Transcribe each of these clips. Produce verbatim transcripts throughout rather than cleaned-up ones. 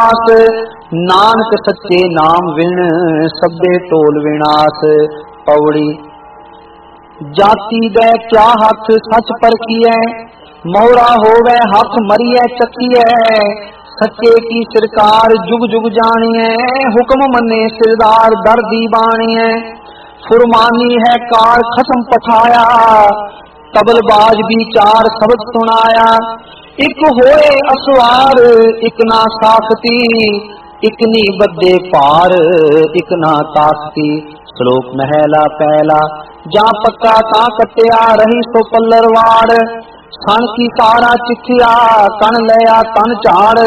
आस, नानक सच्चे नाम विण सब्बे टोल विनाश। पौड़ी जाति दे क्या हथ सच परखिए, मोहरा होवे हथ मरिए चकिए। सच्चे की सरकार जुग जुग जानिए, हुक्म मने सिरदार दर्दी बानिए। फुरमानी है कार खसम पठाया, तबलबाज विचार शब्द सुनाया। इक होए असवार इक ना साखती, इकनी बद्दे पार इक ना ताकती। श्लोक महला पहला, जा पक्का ता कटिया रही सो पल्लरवाड़। सन की सारा चिथिया कन लया तन झाड़।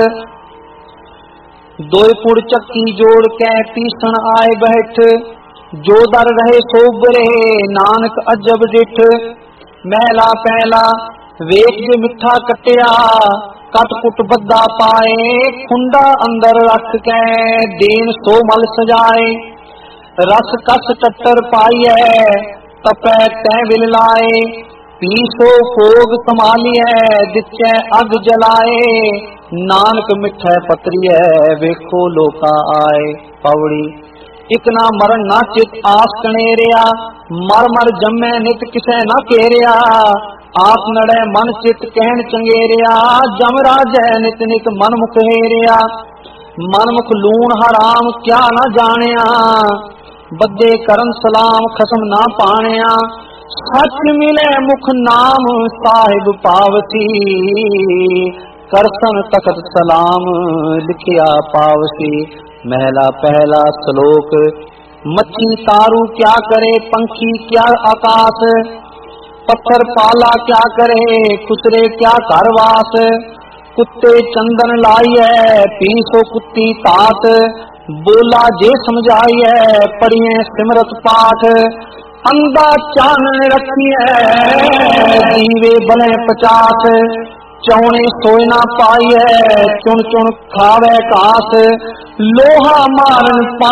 दोय पुड़ चक्की जोड़ के पीसन आए बैठ, जो दर रहे सो बरे नानक अजब डिठ। महला पहला, वेख जे मिठा कटिया कट कुट बद्दा पाए। खुंडा अंदर रख के देन सो मल सजाए। रस कस टट्टर पाइए तपै तै विल लाए। पीसो भोग संभालिए दिचे अग जलाए। नानक मिठै पतरिए वेखो लोका आए। पौड़ी इक ना मरण ना चित आस कनेरिया, मर मर जम्मै नित किसै ना केरिया। आप नड़े मन चित कहन चंगेरिया, जम राजै नित नित मन मुख हेरिया। मन मुख लूण हराम क्या ना जानिया, बद्दे करन सलाम खसम ना पानिया। सच मिले मुख नाम साहिब पावसी, करसन तखत सलाम लिखिया पावसी। महला पहला श्लोक, मच्छी तारू क्या करे पंखी क्या आकाश। पत्थर पाला क्या करे खुसरे क्या घरवास। कुत्ते चंदन लाइए पीसो कुत्ती तात। बोला जे समझाइए पढ़िए सिमरत पाठ। अंधा चानन रखिए दीवे बने पचास। चौने सोए ना पाइए चुन चुन खावे कास। लोहा मारन